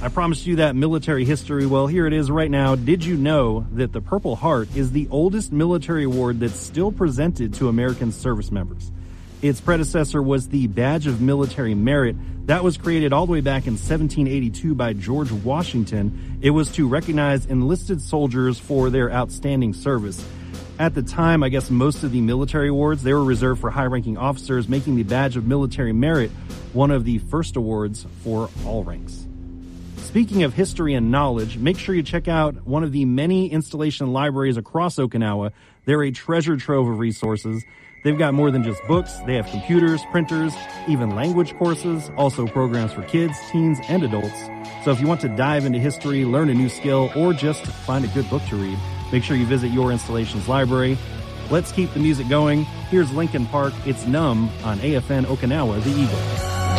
I promised you that military history. Well, here it is right now. Did you know that the Purple Heart is the oldest military award that's still presented to American service members? Its predecessor was the Badge of Military Merit. That was created all the way back in 1782 by George Washington. It was to recognize enlisted soldiers for their outstanding service. At the time, I guess most of the military awards, they were reserved for high-ranking officers, making the Badge of Military Merit one of the first awards for all ranks. Speaking of history and knowledge, make sure you check out one of the many installation libraries across Okinawa. They're a treasure trove of resources. They've got more than just books. They have computers, printers, even language courses, also programs for kids, teens, and adults. So if you want to dive into history, learn a new skill, or just find a good book to read, make sure you visit your installation's library. Let's keep the music going. Here's Linkin Park. It's Numb on AFN Okinawa, The Eagle.